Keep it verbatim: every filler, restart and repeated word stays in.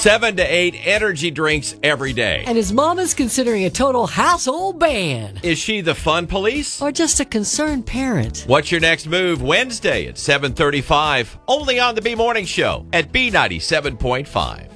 Seven to eight energy drinks every day. And his mom is considering a total household ban. Is she the fun police? Or just a concerned parent? What's your next move? Wednesday at seven thirty-five, only on the B Morning Show at B ninety-seven point five.